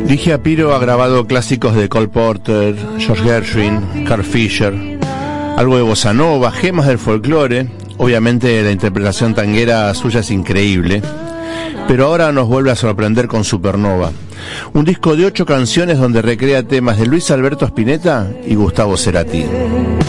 Ligia Piro ha grabado clásicos de Cole Porter, George Gershwin, Carl Fisher, algo de bossa nova, gemas del folclore. Obviamente la interpretación tanguera suya es increíble, pero ahora nos vuelve a sorprender con Supernova, un disco de 8 canciones donde recrea temas de Luis Alberto Spinetta y Gustavo Cerati.